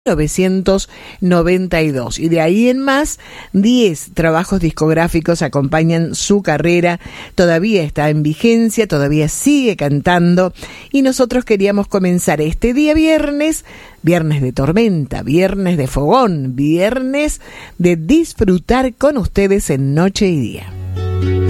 1992, y de ahí en más 10 trabajos discográficos acompañan su carrera. Todavía está en vigencia, todavía sigue cantando, y nosotros queríamos comenzar este día viernes de tormenta, viernes de fogón, viernes de disfrutar con ustedes en Noche y Día.